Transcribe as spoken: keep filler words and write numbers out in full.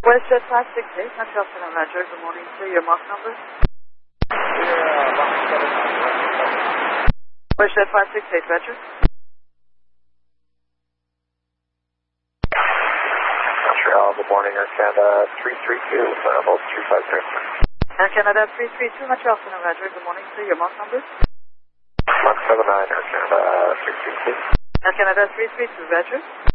WestJet five six eight, Montreal Center, Roger. Good morning, sir. Your mark number? WestJet five six eight, Roger. Montreal, good morning, Air Canada three three two, Level three five zero. Air Canada three three two, Montreal Center, Roger. Good morning, sir. Your mark number? Mark seven nine, Air Canada three three two. Air Canada three three two, Roger.